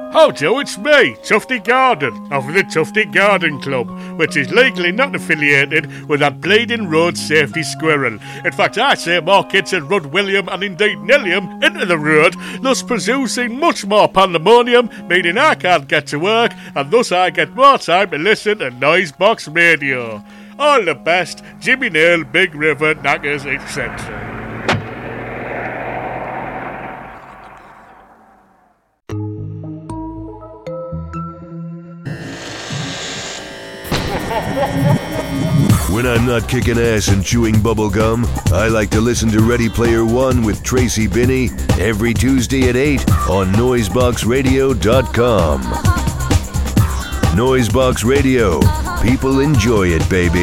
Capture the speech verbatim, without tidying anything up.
How do, it's me, Tufty Garden, of the Tufty Garden Club, which is legally not affiliated with that bleeding road safety squirrel. In fact, I say more kids had run William and indeed Nilliam into the road, thus producing much more pandemonium, meaning I can't get to work, and thus I get more time to listen to Noisebox Radio. All the best, Jimmy Nail, Big River, Knackers, et cetera. When I'm not kicking ass and chewing bubble gum, I like to listen to Ready Player One with Tracy Binney every Tuesday at eight on noisebox radio dot com. Noisebox Radio. People enjoy it, baby.